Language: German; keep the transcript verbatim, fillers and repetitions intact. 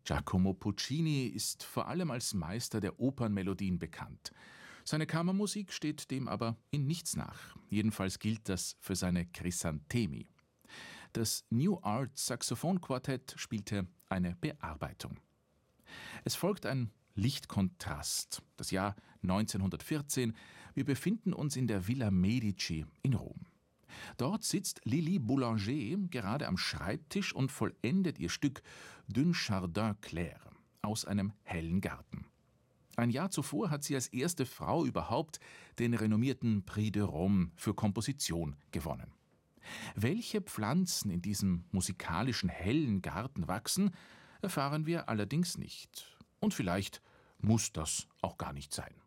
Giacomo Puccini ist vor allem als Meister der Opernmelodien bekannt. Seine Kammermusik steht dem aber in nichts nach. Jedenfalls gilt das für seine Chrysanthemi. Das New Art Saxophonquartett spielte eine Bearbeitung. Es folgt ein Lichtkontrast. Das Jahr neunzehnhundertvierzehn. Wir befinden uns in der Villa Medici in Rom. Dort sitzt Lili Boulanger gerade am Schreibtisch und vollendet ihr Stück D'un Jardin Clair aus einem hellen Garten. Ein Jahr zuvor hat sie als erste Frau überhaupt den renommierten Prix de Rome für Komposition gewonnen. Welche Pflanzen in diesem musikalischen hellen Garten wachsen, erfahren wir allerdings nicht. Und vielleicht muss das auch gar nicht sein.